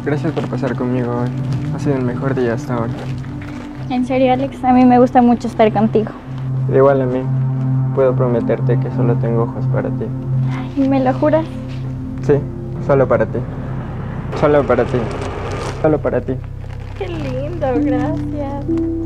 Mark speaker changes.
Speaker 1: Gracias por pasar conmigo hoy. Ha sido el mejor día hasta ahora.
Speaker 2: En serio, Alex, a mí me gusta mucho estar contigo.
Speaker 1: Igual a mí. Puedo prometerte que solo tengo ojos para ti.
Speaker 2: ¿Y me lo juras?
Speaker 1: Sí, solo para ti. Solo para ti. Solo para ti.
Speaker 2: Qué lindo, gracias.